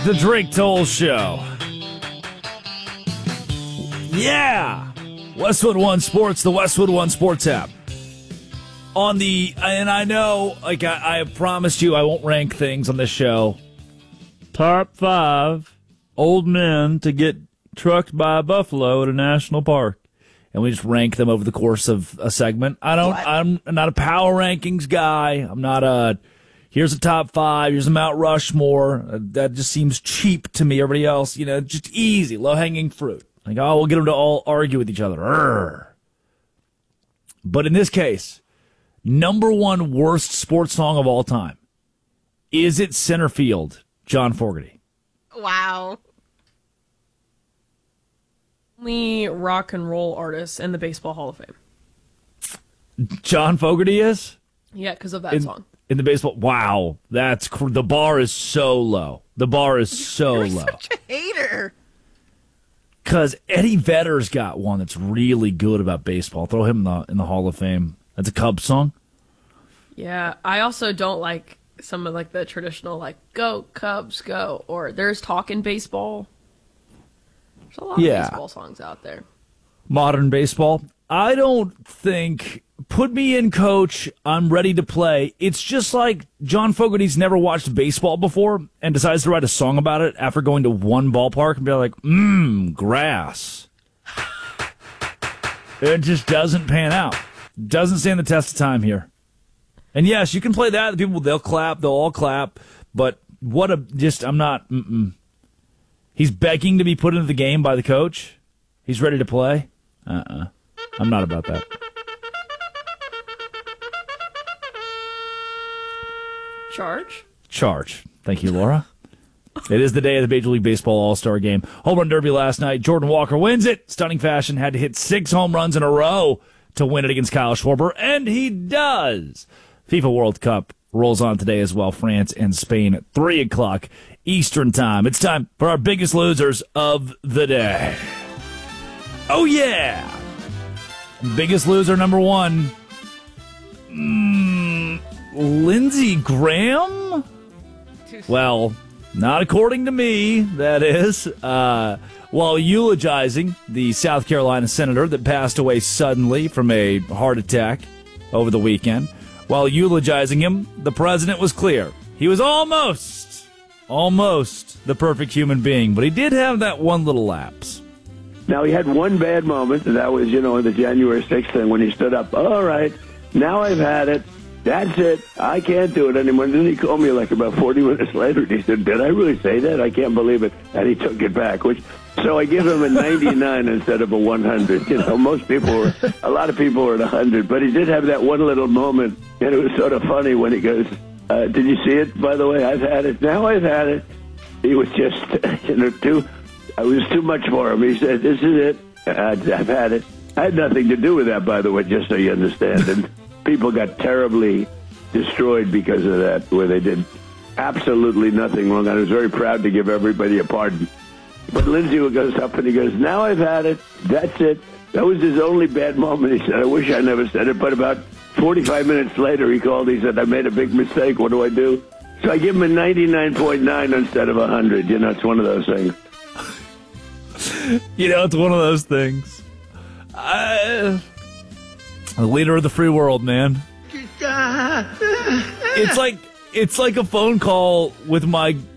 The Drake Toll Show. Yeah! Westwood One Sports, the Westwood One Sports app. And I know, like I have promised you, I won't rank things on this show. Top 5 old men to get trucked by a buffalo at a national park. And we just rank them over the course of a segment. I'm not a power rankings guy. I'm not here's a top 5, here's a Mount Rushmore. That just seems cheap to me. Everybody else, just easy, low-hanging fruit. Like, we'll get them to all argue with each other. Urgh. But in this case, number 1 worst sports song of all time. Is it Center Field, John Fogerty? Wow. Only rock and roll artist in the Baseball Hall of Fame. John Fogerty is? Yeah, because of that song. In the baseball, wow, the bar is so low. The bar is so You're low. such a hater. Because Eddie Vedder's got one that's really good about baseball. Throw him in the Hall of Fame. That's a Cubs song. Yeah, I also don't like some of like the traditional like "Go Cubs Go" or "There's Talkin' Baseball." There's a lot of baseball songs out there. Modern baseball. I don't think. Put me in, coach. I'm ready to play. It's just like John Fogerty's never watched baseball before and decides to write a song about it after going to one ballpark and be like, grass. It just doesn't pan out. Doesn't stand the test of time here. And yes, you can play that. The people, they'll clap. They'll all clap. But I'm not. He's begging to be put into the game by the coach. He's ready to play. I'm not about that. Charge. Thank you, Laura. It is the day of the Major League Baseball All-Star Game. Home run derby last night. Jordan Walker wins it. Stunning fashion. Had to hit 6 home runs in a row to win it against Kyle Schwarber, and he does. FIFA World Cup rolls on today as well. France and Spain at 3 o'clock Eastern time. It's time for our biggest losers of the day. Oh, yeah. Biggest loser number 1. Lindsey Graham? Well, not according to me, that is. While eulogizing the South Carolina senator that passed away suddenly from a heart attack over the weekend, while eulogizing him, the president was clear. He was almost the perfect human being, but he did have that one little lapse. Now, he had one bad moment, and that was, the January 6th thing when he stood up. All right, now I've had it. That's it. I can't do it anymore. And then he called me like about 40 minutes later, and he said, did I really say that? I can't believe it. And he took it back, so I give him a 99 instead of a 100. A lot of people were at 100, but he did have that one little moment, and it was sort of funny when he goes, did you see it, by the way? I've had it. Now I've had it. He was just, it was too much for him. He said, this is it. I've had it. I had nothing to do with that, by the way, just so you understand. And people got terribly destroyed because of that, where they did absolutely nothing wrong. I was very proud to give everybody a pardon. But Lindsey goes up and he goes, now I've had it. That's it. That was his only bad moment. He said, I wish I never said it. But about 45 minutes later, he called. He said, I made a big mistake. What do I do? So I give him a 99.9 instead of 100. It's one of those things. It's one of those things. The leader of the free world, man. It's like a phone call with my